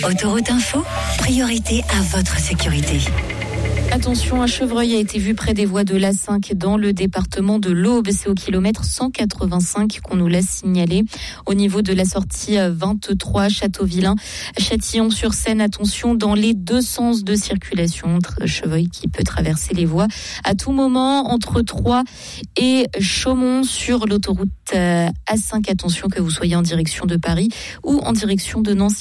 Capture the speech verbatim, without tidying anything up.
Autoroute Info, priorité à votre sécurité. Attention, un chevreuil a été vu près des voies de l'A cinq dans le département de l'Aube. C'est au kilomètre cent quatre-vingt-cinq qu'on nous l'a signalé. Au niveau de la sortie vingt-trois, Châteauvillain, Châtillon-sur-Seine, attention dans les deux sens de circulation. Un chevreuil qui peut traverser les voies à tout moment entre Troyes et Chaumont sur l'autoroute A cinq. Attention que vous soyez en direction de Paris ou en direction de Nancy.